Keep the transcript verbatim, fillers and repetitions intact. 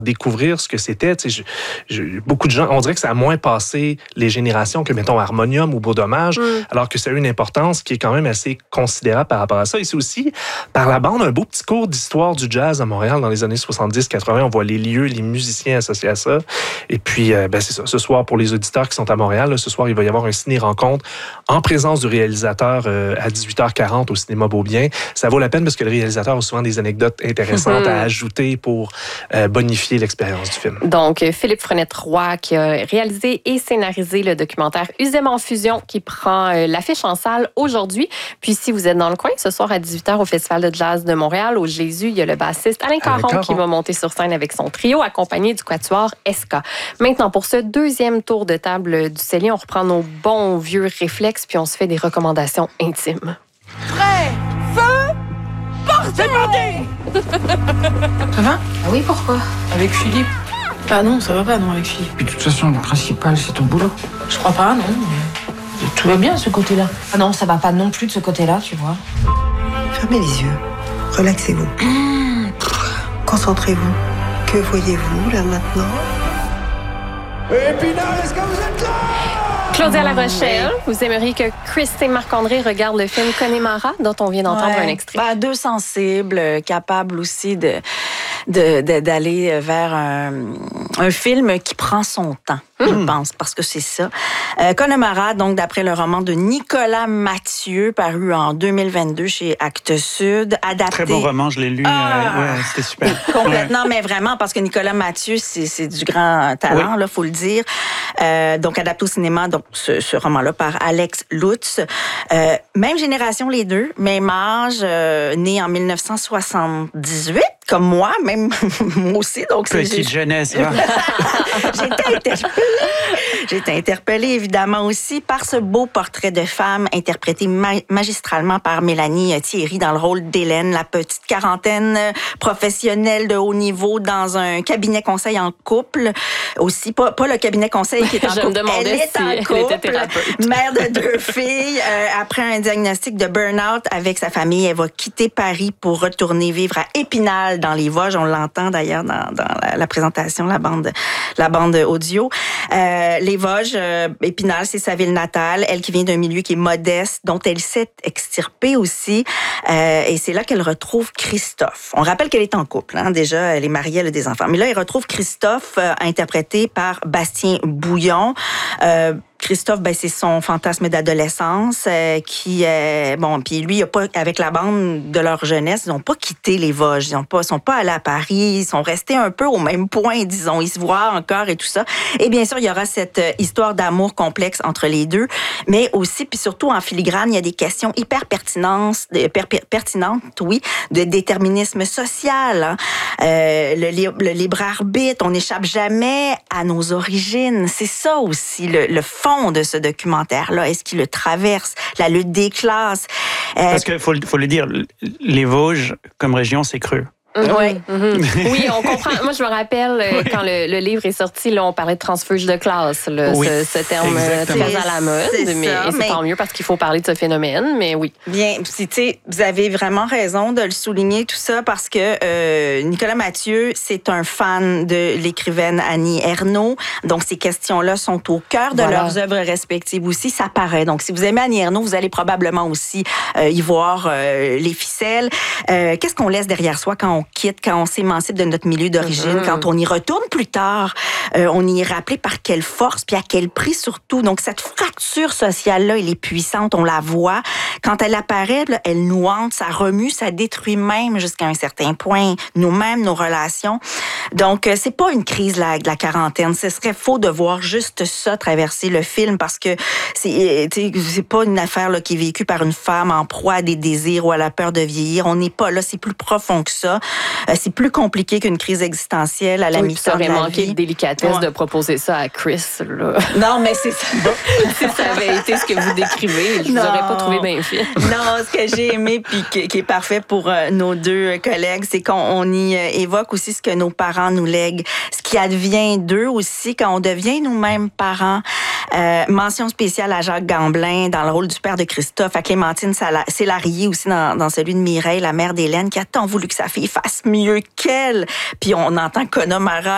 découvrir ce que c'était. Tu sais, je, je, beaucoup de gens, on dirait que ça a moins passé les générations que, mettons, Harmonium ou Beau Dommage, mm. alors que ça a une importance qui est quand même assez considérable par rapport à ça. Et c'est aussi, par la bande, un beau petit cours d'histoire du jazz à Montréal dans les années soixante-dix quatre-vingt. On voit les lieux, les musiciens associés à ça. Et puis, euh, ben, c'est ça. Ce soir, pour les auditeurs qui sont à Montréal, là, ce soir, il va y avoir un ciné-rencontre en présence du réalisateur euh, à dix-huit heures quarante au cinéma Beaubien. Ça vaut la peine parce que le réalisateur a souvent des anecdotes intéressantes mm. à ajouter pour euh, bonifier l'expérience du film. Donc, Philippe Frenette-Roy qui a réalisé et scénarisé le documentaire Usem en fusion qui prend euh, l'affiche en salle aujourd'hui. Puis, si vous êtes dans le coin, ce soir à dix-huit heures au Festival de jazz de Montréal, au Jésus, il y a le bassiste Alain Caron, Alain Caron qui va monter sur scène avec son trio accompagné du quatuor S K. Maintenant, pour ce deuxième tour de table du Céline, on reprend nos bons vieux réflexes puis on se fait des recommandations intimes. Prêt, feu, partez! Ça va? Ah oui, pourquoi? Avec Philippe. Ah non, ça va pas, non, avec Philippe. Puis de toute façon, le principal, c'est ton boulot. Je crois pas, non. Mais tout va bien, de ce côté-là. Ah non, ça va pas non plus de ce côté-là, tu vois. Fermez les yeux. Relaxez-vous. Mmh. Concentrez-vous. Que voyez-vous, là, maintenant? Épinal, est-ce que vous êtes là? Claudia Larochelle, vous aimeriez que Chris et Marc-André regardent le film Connemara, dont on vient d'entendre ouais. un extrait. Ben, deux sensibles, capables aussi de, de, de, d'aller vers un, un film qui prend son temps, mmh. je pense, parce que c'est ça. Euh, Connemara, donc, d'après le roman de Nicolas Mathieu, paru en deux mille vingt-deux chez Actes Sud, adapté... Très bon roman, je l'ai lu. Ah, euh, ouais, c'était super. Complètement, ouais. Mais vraiment, parce que Nicolas Mathieu, c'est, c'est du grand talent, il oui. faut le dire. Euh, donc, adapté au cinéma, donc, ce, ce roman-là par Alex Lutz. Euh, même génération, les deux, même âge, euh, né en dix-neuf cent soixante-dix-huit, comme moi, même moi aussi. Donc, petite c'est, jeunesse, là. J'ai été interpellée. J'ai été interpellée, évidemment, aussi par ce beau portrait de femme interprété ma- magistralement par Mélanie Thierry dans le rôle d'Hélène, la petite quarantaine professionnelle de haut niveau dans un cabinet conseil en couple. Aussi, pas, pas le cabinet conseil qui est en Je couple. Me elle est si en couple, mère de deux filles. Euh, après un diagnostic de burn-out avec sa famille, elle va quitter Paris pour retourner vivre à Épinal dans les Vosges. On l'entend d'ailleurs dans, dans la, la présentation, la bande, la bande audio. Euh, les Vosges, euh, Épinal, c'est sa ville natale. Elle qui vient d'un milieu qui est modeste, dont elle s'est extirpée aussi. Euh, et c'est là qu'elle retrouve Christophe. On rappelle qu'elle est en couple. Hein, déjà, elle est mariée, elle a des enfants. Mais là, elle retrouve Christophe, euh, interprété par Bastien Bouillon. Euh, Christophe, ben, c'est son fantasme d'adolescence euh, qui, euh, bon, puis lui, il a pas, avec la bande de leur jeunesse, ils n'ont pas quitté les Vosges, ils ont pas, sont pas allés à Paris, ils sont restés un peu au même point, disons, ils se voient encore et tout ça. Et bien sûr, il y aura cette euh, histoire d'amour complexe entre les deux, mais aussi, puis surtout en filigrane, il y a des questions hyper pertinentes, de, per, per, pertinentes, oui, de déterminisme social, hein. euh, le, le libre arbitre, on n'échappe jamais à nos origines. C'est ça aussi le, le fond de ce documentaire-là. Est-ce qu'il le traverse? La lutte des classes. Euh... Parce qu'il faut, faut le dire, les Vosges, comme région, c'est creux. Mmh, oui. Mmh. Oui, on comprend. Moi, je me rappelle, oui. quand le, le livre est sorti, là, on parlait de transfuge de classe, là, oui, ce, ce terme exactement. Très à la mode. C'est mais ça, c'est mais... tant mieux parce qu'il faut parler de ce phénomène, mais oui. Bien, si, tu sais, vous avez vraiment raison de le souligner, tout ça, parce que euh, Nicolas Mathieu, c'est un fan de l'écrivaine Annie Ernaux. Donc, ces questions-là sont au cœur de voilà. leurs œuvres respectives aussi. Ça paraît. Donc, si vous aimez Annie Ernaux, vous allez probablement aussi euh, y voir euh, les ficelles. Euh, qu'est-ce qu'on laisse derrière soi quand on quitte, quand on s'émancipe de notre milieu d'origine, mm-hmm. quand on y retourne plus tard, euh, on y est rappelé par quelle force, puis à quel prix surtout. Donc, cette fracture sociale-là, elle est puissante, on la voit. Quand elle apparaît, là, elle nous hante, ça remue, ça détruit même jusqu'à un certain point nous-mêmes, nos relations. Donc, euh, c'est pas une crise la, de la quarantaine. Ce serait faux de voir juste ça traverser le film parce que c'est, c'est pas une affaire là, qui est vécue par une femme en proie à des désirs ou à la peur de vieillir. On n'est pas là, c'est plus profond que ça. Euh, c'est plus compliqué qu'une crise existentielle à la oui, mi-temps de la vie. Ça aurait manqué de délicatesse ouais. de proposer ça à Chris. Là. Non, mais c'est ça. Si ça avait été ce que vous décrivez, je ne vous aurais pas trouvé bien fait. Non, ce que j'ai aimé puis qui, qui est parfait pour euh, nos deux collègues, c'est qu'on on y euh, évoque aussi ce que nos parents nous lèguent, ce qui advient d'eux aussi quand on devient nous-mêmes parents. Euh, mention spéciale à Jacques Gamblin dans le rôle du père de Christophe, à Clémentine Célarié aussi dans, dans celui de Mireille, la mère d'Hélène, qui a tant voulu que sa fille fasse mieux qu'elle. Puis on entend Connemara